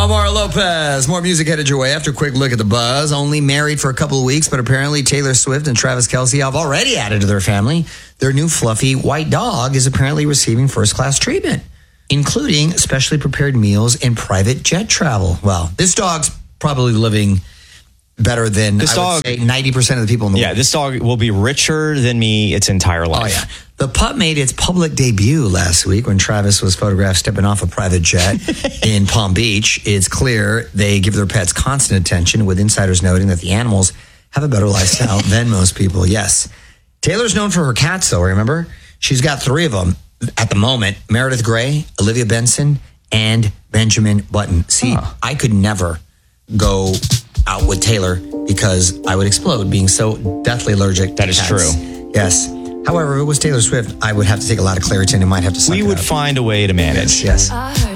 Omar Lopez. More music headed your way after a quick look at the buzz. Only married for a couple of weeks, but apparently Taylor Swift and Travis Kelce have already added to their family. Their new fluffy white dog is apparently receiving first-class treatment, including specially prepared meals and private jet travel. Well, this dog's probably living better than would say 90% of the people in the world. Yeah, this dog will be richer than me its entire life. Oh, yeah. The pup made its public debut last week when Travis was photographed stepping off a private jet in Palm Beach. It's clear they give their pets constant attention, with insiders noting that the animals have a better lifestyle than most people. Yes. Taylor's known for her cats, though, remember? She's got 3 of them at the moment. Meredith Grey, Olivia Benson, and Benjamin Button. See, I could never go out with Taylor because I would explode being so deathly allergic to cats. That is true. Yes. However, if it was Taylor Swift, I would have to take a lot of Claritin and might have to suck We it would up. find a way to manage. Yes.